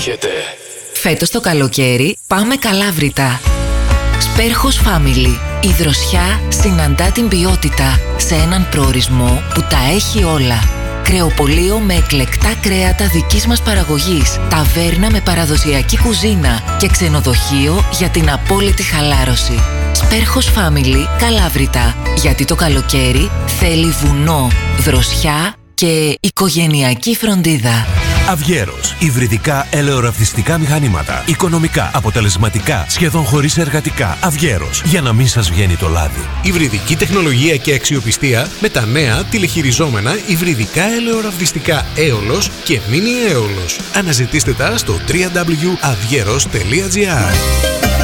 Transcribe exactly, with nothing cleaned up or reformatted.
έρχεται. Φέτος το καλοκαίρι πάμε Καλάβρητα. Σπέρχος Family. Η δροσιά συναντά την ποιότητα σε έναν προορισμό που τα έχει όλα. Κρεοπωλείο με εκλεκτά κρέατα δικής μας παραγωγής, ταβέρνα με παραδοσιακή κουζίνα και ξενοδοχείο για την απόλυτη χαλάρωση. Σπέρχος Family Καλάβρητα. Γιατί το καλοκαίρι θέλει βουνό, δροσιά και οικογενειακή φροντίδα. Αυγέρος. Υβριδικά ελαιοραυτιστικά μηχανήματα. Οικονομικά, αποτελεσματικά, σχεδόν χωρίς εργατικά. Αυγέρος. Για να μην σας βγαίνει το λάδι. Υβριδική τεχνολογία και αξιοπιστία με τα νέα τηλεχειριζόμενα υβριδικά ελαιοραυτιστικά Έολος και Mini Έολος. Αναζητήστε τα στο double-u double-u double-u τελεία avgeros τελεία gr.